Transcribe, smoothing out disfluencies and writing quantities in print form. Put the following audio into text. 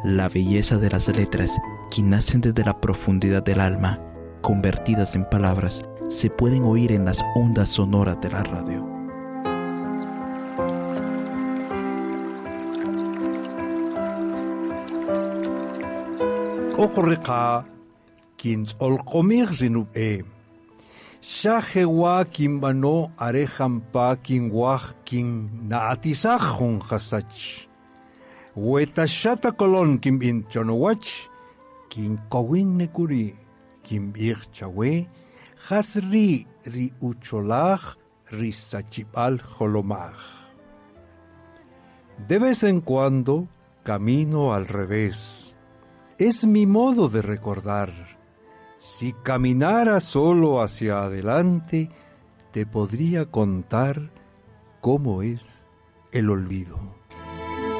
la belleza de las letras que nacen desde la profundidad del alma, convertidas en palabras, se pueden oír en las ondas sonoras de la radio. Okoreka kins olkomir rinub Shahewa kimbano arehampa kinwah kin naatisahon hasach. Wetashata kolon kim in chonowach kin kowin nekuri kim chawe hasri ri ucholach ri sachipal holomach. De vez en cuando camino al revés. Es mi modo de recordar. Si caminara solo hacia adelante, te podría contar cómo es el olvido.